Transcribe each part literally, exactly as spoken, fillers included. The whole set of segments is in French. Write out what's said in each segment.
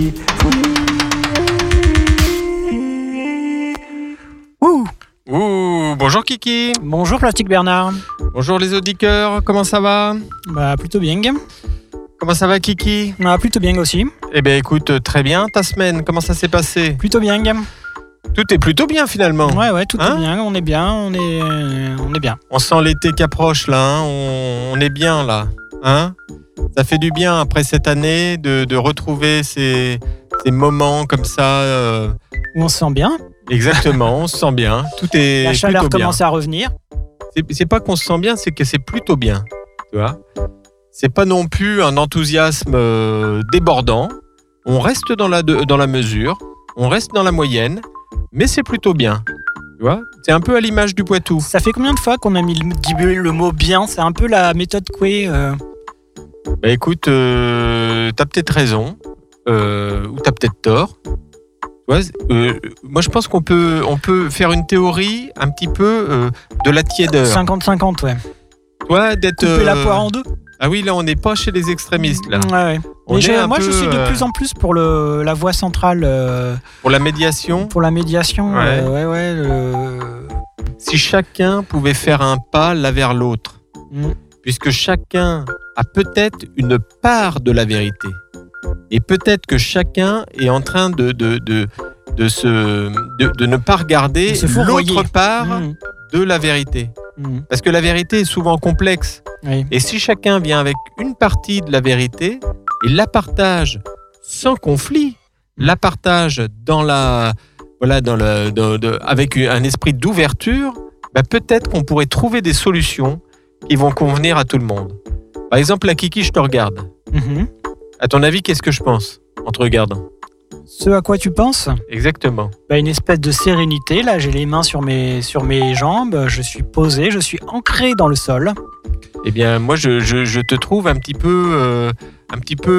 Ouh. Ouh, bonjour Kiki. Bonjour Plastique Bernard. Bonjour les auditeurs, comment ça va? Bah plutôt bien. Comment ça va Kiki? Ah, plutôt bien aussi. Eh bien écoute, très bien, ta semaine, comment ça s'est passé? Plutôt bien. Tout est plutôt bien finalement. Ouais ouais, tout Hein est bien, on est bien, on est, euh, on est bien. On sent l'été qui approche là, hein, on, on est bien là. Hein, ça fait du bien après cette année de, de retrouver ces, ces moments comme ça. Euh... Où on se sent bien. Exactement, on se sent bien. Tout est La chaleur plutôt bien. commence à revenir. C'est, c'est pas qu'on se sent bien, c'est que c'est plutôt bien. Tu vois, c'est pas non plus un enthousiasme euh, débordant. On reste dans la, de, dans la mesure, on reste dans la moyenne, mais c'est plutôt bien. Tu vois, c'est un peu à l'image du Poitou. Ça fait combien de fois qu'on a mis le, le mot bien? C'est un peu la méthode Coué. Euh... Bah écoute, euh, t'as peut-être raison, euh, ou t'as peut-être tort. Tu vois, euh, moi je pense qu'on peut, on peut faire une théorie un petit peu euh, de la tiédeur. cinquante cinquante, ouais. Toi, d'être. Couper euh, la poire en deux. Ah oui, là on n'est pas chez les extrémistes là. Ouais, ouais. On Mais est je, un moi peu, je suis de euh, plus en plus pour le, la voie centrale, euh, Pour la médiation, pour la médiation. Ouais. euh, ouais, ouais. le- si chacun pouvait faire un pas l'un vers l'autre, Mm. puisque chacun a peut-être une part de la vérité. Et peut-être que chacun est en train de, de, de, de, se, de, de ne pas regarder De se fourvoyer. l'autre part Mm. de la vérité. Mm. Parce que la vérité est souvent complexe. Oui. Et si chacun vient avec une partie de la vérité et la partage sans conflit, la partage dans la, voilà, dans le, dans- de- avec un esprit d'ouverture, bah peut-être qu'on pourrait trouver des solutions qui vont convenir à tout le monde. Par exemple, la Kiki, je te regarde. Mhm. À ton avis, qu'est-ce que je pense en te regardant? Ce à quoi tu penses? Exactement. Bah, une espèce de sérénité. Là, j'ai les mains sur mes, sur mes jambes. Je suis posé, je suis ancré dans le sol. Eh bien, moi, je, je, je te trouve un petit peu, euh, un petit peu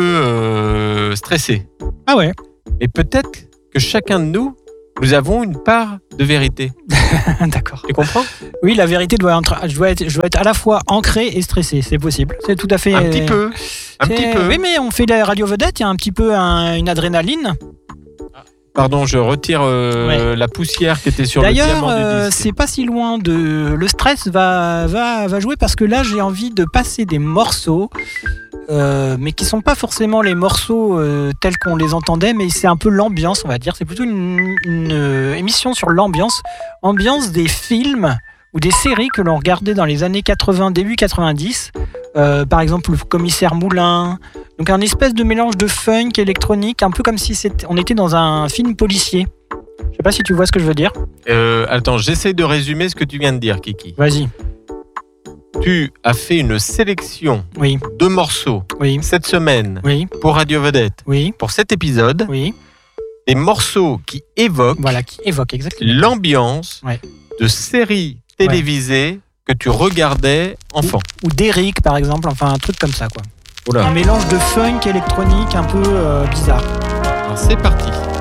euh, stressé. Ah ouais. Mais peut-être que chacun de nous, nous avons une part de vérité. D'accord. Tu comprends? Oui, la vérité doit être, je dois être, je dois être à la fois ancré et stressé. C'est possible. C'est tout à fait. Un petit peu. Un c'est- petit peu. Oui, mais on fait la radio vedette. Il y a un petit peu un- une adrénaline. Pardon, je retire euh, la poussière qui était sur le D'ailleurs, diamant euh, du disque. c'est pas si loin de. Le stress va, va, va jouer parce que là, j'ai envie de passer des morceaux, euh, mais qui sont pas forcément les morceaux euh, tels qu'on les entendait, mais c'est un peu l'ambiance, on va dire. C'est plutôt une, une, euh, émission sur l'ambiance, ambiance des films ou des séries que l'on regardait dans les années quatre-vingts, début quatre-vingt-dix. Euh, par exemple, le commissaire Moulin. Donc un espèce de mélange de funk électronique, un peu comme si c'était, on était dans un film policier. Je sais pas si tu vois ce que je veux dire. Euh, attends, j'essaie de résumer ce que tu viens de dire, Kiki. Vas-y. Tu as fait une sélection Oui, de morceaux oui, cette semaine oui, pour Radio Vedette, oui, pour cet épisode, oui. des morceaux qui évoquent Voilà, qui évoque exactement. l'ambiance Ouais. de séries télévisées que tu regardais enfant. Ou d'Eric, par exemple, enfin un truc comme ça, quoi. Oula. Un mélange de funk électronique un peu euh, bizarre. Alors, c'est parti.